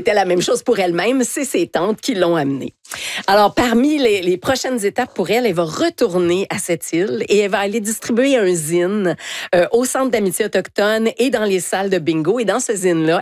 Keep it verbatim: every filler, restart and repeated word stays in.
c'était la même chose pour elle-même. C'est ses tantes qui l'ont amenée. Alors, parmi les, les prochaines étapes pour elle, elle va retourner à cette île et elle va aller distribuer un zine euh, au Centre d'amitié autochtone et dans les salles de bingo. Et dans ce zine-là,